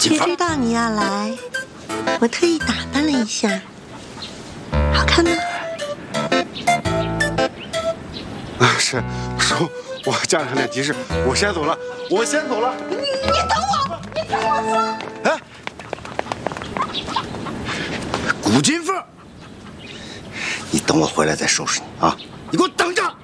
谁知道你要来，我特意打扮了一下，好看吗？ 是，我加上点提示，我先走了。 你等我，你等我走。 哎，古金凤，你等我回来再收拾你啊！你给我等着。